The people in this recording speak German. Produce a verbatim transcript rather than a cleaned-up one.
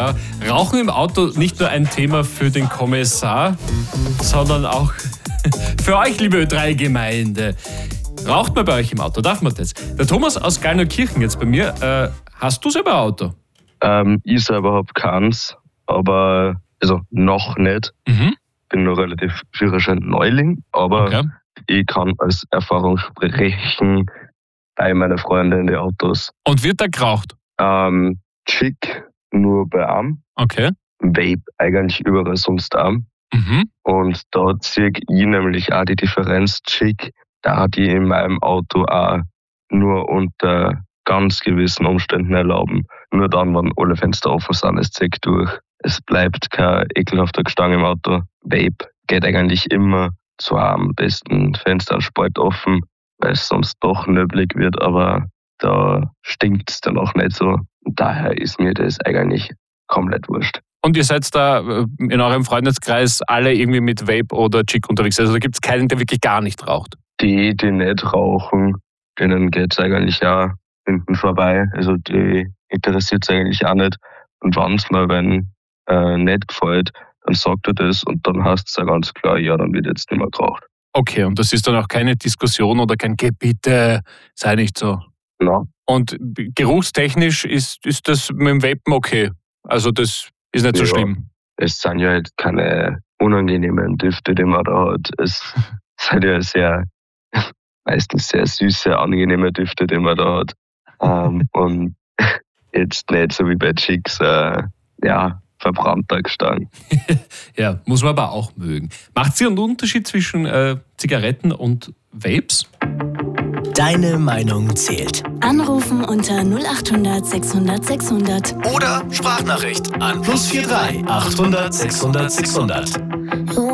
Kommissar. Rauchen im Auto nicht nur ein Thema für den Kommissar, sondern auch für euch, liebe Ö drei Gemeinde. Raucht man bei euch im Auto? Darf man das? Der Thomas aus Gallnerkirchen jetzt bei mir. Äh, hast du selber ein Auto? Ähm, ich selber habe keins, aber also noch nicht. Mhm. Bin noch relativ Führerschein Neuling, aber Okay. ich kann als Erfahrung sprechen bei meinen Freunden in den Autos. Und wird da geraucht? Ähm, Chick nur bei einem, Okay. Vape eigentlich überall sonst auch. Mhm. Und da ziehe ich nämlich auch die Differenz. Chick, da hat die in meinem Auto auch nur unter ganz gewissen Umständen erlauben. Nur dann, wenn alle Fenster offen sind, es zieht durch. Es bleibt kein ekelhafter Gestank im Auto. Vape geht eigentlich immer zu am besten Fenster und Spalt offen, weil es sonst doch nöbelig wird, aber da stinkt es dann auch nicht so. Und daher ist mir das eigentlich komplett wurscht. Und ihr seid da in eurem Freundeskreis alle irgendwie mit Vape oder Chick unterwegs? Also da gibt es keinen, der wirklich gar nicht raucht? Die, die nicht rauchen, denen geht es eigentlich auch hinten vorbei. Also die interessiert es eigentlich auch nicht. Und wenn es mir wenn, äh, nicht gefällt, dann sagt er das und dann heißt es ja ganz klar, ja, dann wird jetzt nicht mehr geraucht. Okay, und das ist dann auch keine Diskussion oder kein Geh bitte, sei nicht so. Ja. Und geruchstechnisch ist, ist das mit dem Vapen okay? Also das ist nicht so Ja. schlimm? Es sind ja jetzt keine unangenehmen Düfte, die man da hat. Es sind ja sehr, meistens sehr süße, angenehme Düfte, die man da hat. Ähm, und jetzt nicht so wie bei Chicks, äh, ja, verbrannter Gestank. Ja, muss man aber auch mögen. Macht sie einen Unterschied zwischen äh, Zigaretten und Vapes? Deine Meinung zählt. Anrufen unter null acht hundert sechshundert sechshundert. Oder Sprachnachricht an plus vier drei achthundert sechshundert sechshundert.